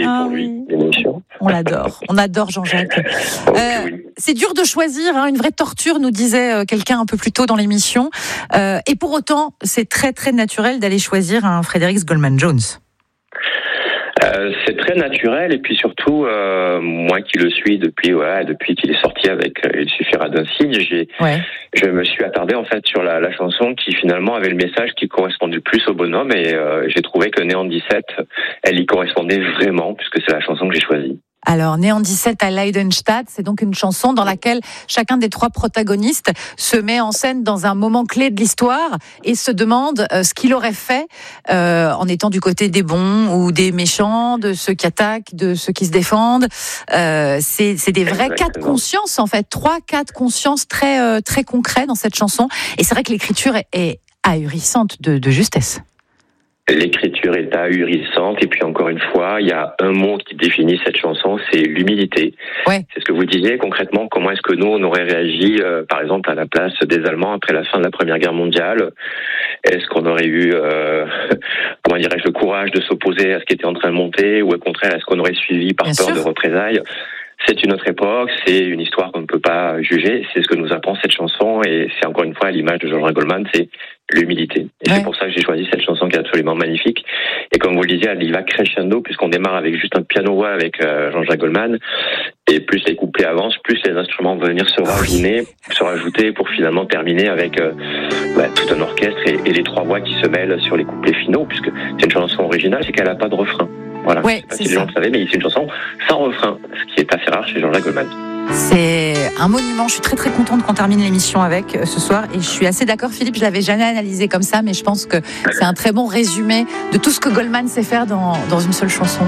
pour lui, l'émission. On adore Jean-Jacques. Oui. C'est dur de choisir, une vraie torture, nous disait quelqu'un un peu plus tôt dans l'émission. Et pour autant, c'est très très naturel d'aller choisir un Frédéric Goldman-Jones. C'est très naturel et puis surtout moi qui le suis depuis qu'il est sorti avec Il suffira d'un signe, je me suis attardé en fait sur la chanson qui finalement avait le message qui correspondait le plus au bonhomme et j'ai trouvé que Néant 17 elle y correspondait vraiment puisque c'est la chanson que j'ai choisie. Alors, Néant 17 à Leidenstadt, c'est donc une chanson dans laquelle chacun des trois protagonistes se met en scène dans un moment clé de l'histoire et se demande ce qu'il aurait fait en étant du côté des bons ou des méchants, de ceux qui attaquent, de ceux qui se défendent. C'est des vrais cas de conscience, en fait. 3 cas de conscience très, très concrets dans cette chanson. Et c'est vrai que l'écriture est ahurissante de justesse. L'écriture est ahurissante et puis encore une fois, il y a un mot qui définit cette chanson, c'est l'humilité. Ouais. C'est ce que vous disiez concrètement, comment est-ce que nous on aurait réagi par exemple à la place des Allemands après la fin de la Première Guerre mondiale? Est-ce qu'on aurait eu le courage de s'opposer à ce qui était en train de monter ou au contraire est-ce qu'on aurait suivi par peur de représailles? C'est une autre époque, c'est une histoire qu'on ne peut pas juger, c'est ce que nous apprend cette chanson et c'est encore une fois à l'image de Jean-Jacques Goldman, c'est l'humilité. Et c'est pour ça que j'ai choisi cette chanson qui est absolument magnifique. Et comme vous le disiez, elle y va crescendo puisqu'on démarre avec juste un piano-voix avec Jean-Jacques Goldman et plus les couplets avancent, plus les instruments vont venir se rajouter pour finalement terminer avec tout un orchestre et les 3 voix qui se mêlent sur les couplets finaux puisque c'est une chanson originale, c'est qu'elle n'a pas de refrain. Voilà, je ne sais pas si les gens le savaient, mais c'est une chanson sans refrain, ce qui est assez rare chez Jean-Jacques Goldman. C'est un monument, je suis très très contente qu'on termine l'émission avec ce soir et je suis assez d'accord Philippe, je l'avais jamais analysé comme ça mais je pense que c'est un très bon résumé de tout ce que Goldman sait faire dans une seule chanson.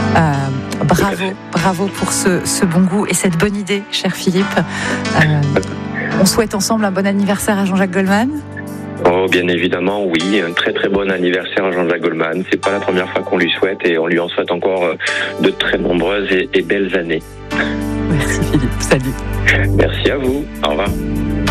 Bravo pour ce bon goût et cette bonne idée, cher Philippe. On souhaite ensemble un bon anniversaire à Jean-Jacques Goldman. Oh, bien évidemment, oui. Un très très bon anniversaire à Jean-Jacques Goldman. C'est pas la première fois qu'on lui souhaite et on lui en souhaite encore de très nombreuses et belles années. Merci Philippe, salut. Merci à vous. Au revoir.